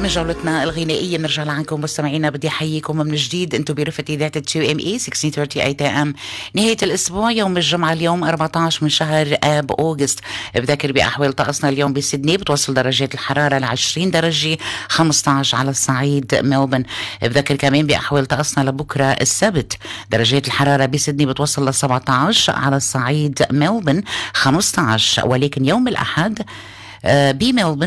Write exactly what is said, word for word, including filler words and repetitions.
من جولتنا الغنائية بنرجع لعنكم مستمعينا. بدي أحييكم من جديد، أنتم برفقة إذاعة تو إم إي ستة ثلاثين ثلاثين إيه إم. نهاية الأسبوع يوم الجمعة اليوم أربعة عشر من شهر آب أوغست. بذكر بأحوال طقسنا اليوم بسيدني بتوصل درجات الحرارة ل عشرين درجة، خمسة عشر على الصعيد ملبن. بذكر كمان بأحوال طقسنا لبكرة السبت، درجات الحرارة بسيدني بتوصل ل سبعة عشر على الصعيد ملبن خمسة عشر، ولكن يوم الأحد بملبن